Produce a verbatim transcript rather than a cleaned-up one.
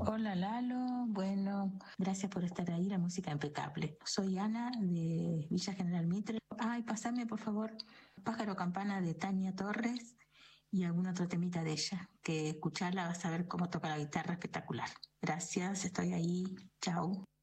Hola Lalo, bueno, gracias por estar ahí, la música impecable. Soy Ana de Villa General Mitre. Ay, pasame por favor Pájaro Campana de Tania Torres y algún otro temita de ella, que escucharla vas a ver cómo toca la guitarra espectacular. Gracias, estoy ahí, chao.